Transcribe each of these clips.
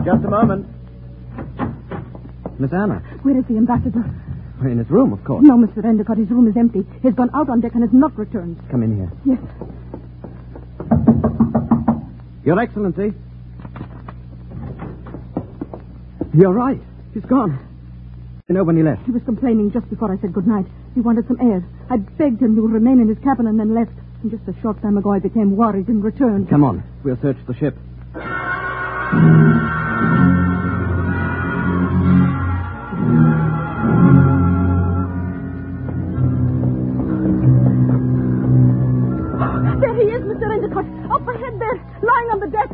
Just a moment. Miss Anna. Where is the ambassador? In his room, of course. No, Mr. Endicott. His room is empty. He's gone out on deck and has not returned. Come in here. Yes. Your Excellency. You're right. He's gone. You know when he left? He was complaining just before I said goodnight. He wanted some air. I begged him to remain in his cabin and then left. And just a short time ago, I became worried and returned. Come on. We'll search the ship. There he is, Mr. Endicott. Up ahead there, lying on the deck.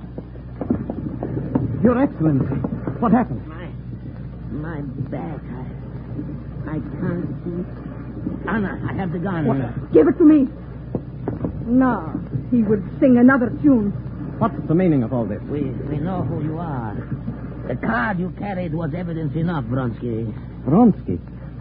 Your Excellency. What happened? My back. I can't see. Anna, I have the gun. What? Give it to me. Now, he would sing another tune. What's the meaning of all this? We know who you are. The card you carried was evidence enough, Vronsky. Vronsky?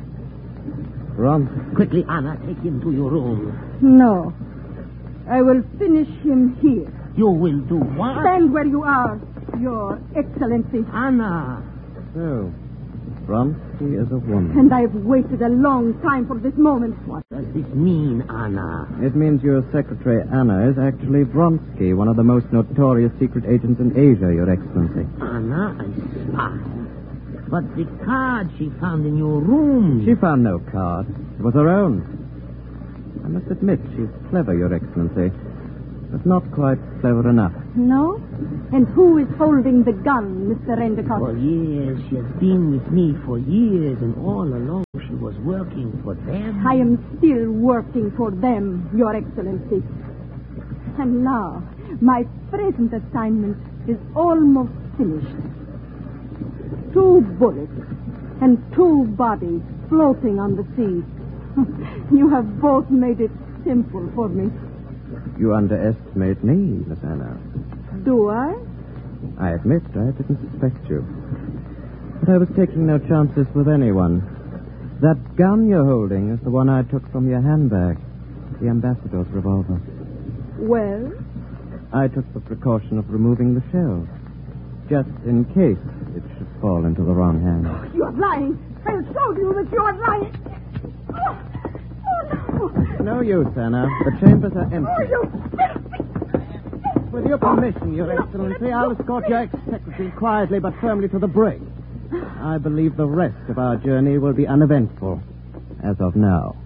Quickly, Anna, take him to your room. No. I will finish him here. You will do what? Stand where you are, Your Excellency. Anna. So, Vronsky is a woman. And I've waited a long time for this moment. What does this mean, Anna? It means your secretary, Anna, is actually Vronsky, one of the most notorious secret agents in Asia, Your Excellency. Anna, a spy. But the card she found in your room... She found no card. It was her own. I must admit, she's clever, Your Excellency. But not quite clever enough. No? And who is holding the gun, Mr. Endicott? For years. She has been with me for years, and all along she was working for them. I am still working for them, Your Excellency. And now, my present assignment is almost finished. 2 bullets and 2 bodies floating on the sea. You have both made it simple for me. You underestimate me, Miss Anna. Do I? I admit I didn't suspect you. But I was taking no chances with anyone. That gun you're holding is the one I took from your handbag. The ambassador's revolver. Well? I took the precaution of removing the shells. Just in case it should fall into the wrong hands. You are lying. I'll show you that you are lying. Oh, no. No use, Anna. The chambers are empty. Oh, you... With your permission, Your Excellency, I'll escort your ex-secretary quietly but firmly to the brig. I believe the rest of our journey will be uneventful, as of now.